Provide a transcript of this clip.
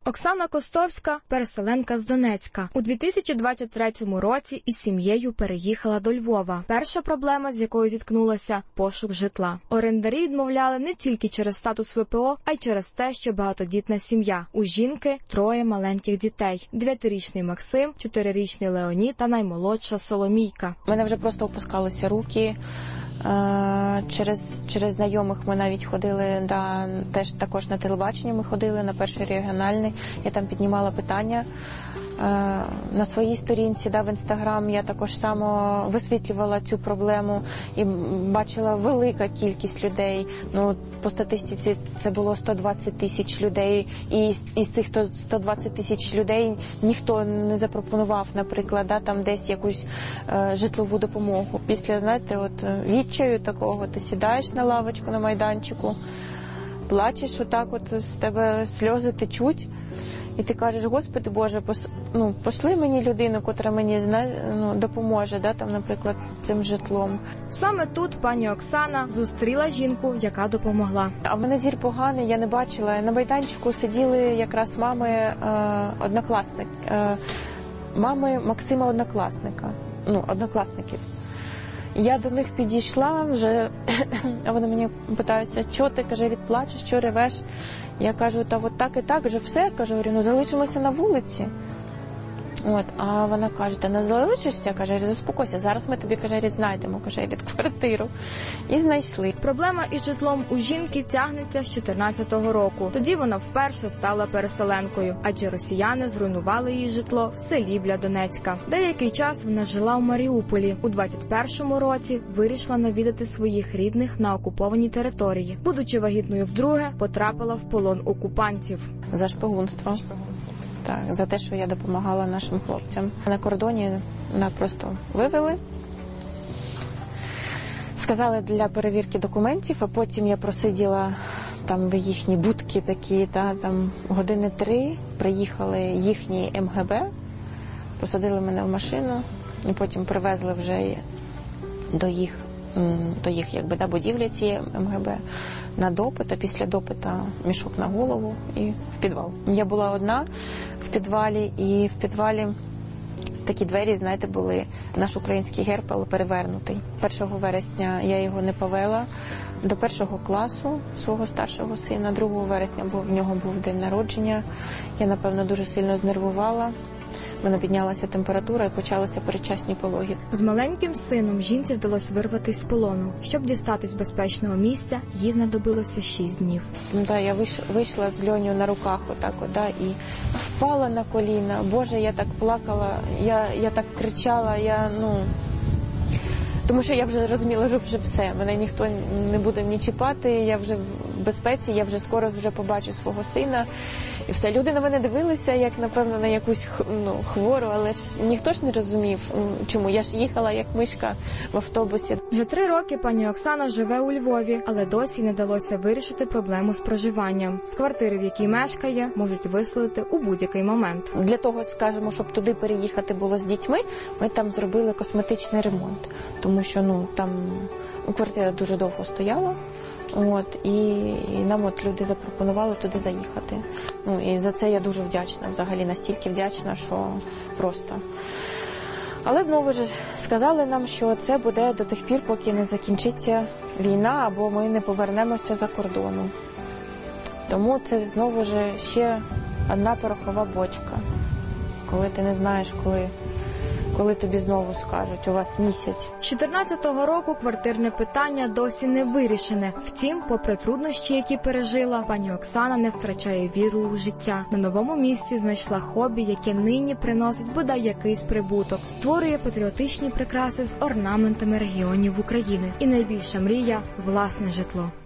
Оксана Костовська – переселенка з Донецька. У 2023 році із сім'єю переїхала до Львова. Перша проблема, з якою зіткнулася – пошук житла. Орендарі відмовляли не тільки через статус ВПО, а й через те, що багатодітна сім'я. У жінки 3 маленьких дітей – 9-річний Максим, 4-річний Леонід та наймолодша Соломійка. У мене вже просто опускалися руки. Через знайомих ми навіть ходили, також на телебачення ми ходили, на Перший регіональний. Я там піднімала питання. На своїй сторінці в Інстаграм я також само висвітлювала цю проблему і бачила велика кількість людей. По статистиці це було 120 тисяч людей, і із цих 120 тисяч людей ніхто не запропонував, наприклад, там десь якусь житлову допомогу. Після, відчаю такого, ти сідаєш на лавочку на майданчику, плачеш отак, з тебе сльози течуть. І ти кажеш: Господи Боже, пошли мені людину, котра мені допоможе, наприклад, з цим житлом. Саме тут пані Оксана зустріла жінку, яка допомогла. А в мене зір поганий, я не бачила. На майданчику сиділи якраз мами мами Максима однокласників. Я до них підійшла вже, а вони мені питаються: що ти, каже, плачеш, що ревеш? Я кажу: та от так і так, вже все, кажу, залишимося на вулиці. А вона каже: та не залишишся, каже, заспокойся, зараз ми тобі, каже, знайдемо, каже, квартиру. І знайшли. Проблема із житлом у жінки тягнеться з 14-го року. Тоді вона вперше стала переселенкою, адже росіяни зруйнували її житло в селі біля Донецька. Деякий час вона жила у Маріуполі. У 21-му році вирішила навідати своїх рідних на окупованій території. Будучи вагітною вдруге, потрапила в полон окупантів. За шпигунство. Так, за те, що я допомагала нашим хлопцям. На кордоні мене просто вивели, сказали для перевірки документів, а потім я просиділа там в їхні будки такі, там години 3, приїхали їхні МГБ, посадили мене в машину, і потім привезли вже до їх будівлі цієї МГБ на допит, а після допита мішок на голову і в підвал. Я була одна в підвалі, і в підвалі такі двері, були наш український герб, але перевернутий. 1 вересня я його не повела до 1 класу свого старшого сина, 2 вересня в нього був день народження. Я, напевно, дуже сильно знервувала. В мене піднялася температура і почалися передчасні пологи. З маленьким сином жінці вдалося вирватися з полону. Щоб дістатись з безпечного місця, їй знадобилося 6 днів. Я вийшла з Льонею на руках і впала на коліна. Боже, я так плакала, я так кричала, тому що я вже розуміла, що вже все, мене ніхто не буде ні чіпати, я вже в безпеці, я вже скоро побачу свого сина. І все, люди на мене дивилися, як, напевно, на якусь хвору, але ж ніхто ж не розумів, чому. Я ж їхала, як мишка, в автобусі. Вже 3 роки пані Оксана живе у Львові, але досі не вдалося вирішити проблему з проживанням. З квартири, в якій мешкає, можуть виселити у будь-який момент. Для того, скажімо, щоб туди переїхати було з дітьми, ми там зробили косметичний ремонт. Тому що, там квартира дуже довго стояла. І нам люди запропонували туди заїхати. І за це я дуже вдячна, взагалі настільки вдячна, що просто. Але знову ж сказали нам, що це буде до тих пір, поки не закінчиться війна, або ми не повернемося за кордону. Тому це знову ж ще одна порохова бочка, коли ти не знаєш, коли тобі знову скажуть: у вас місяць. З 14-го року квартирне питання досі не вирішене. Втім, попри труднощі, які пережила, пані Оксана не втрачає віру у життя. На новому місці знайшла хобі, яке нині приносить бодай якийсь прибуток. Створює патріотичні прикраси з орнаментами регіонів України. І найбільша мрія – власне житло.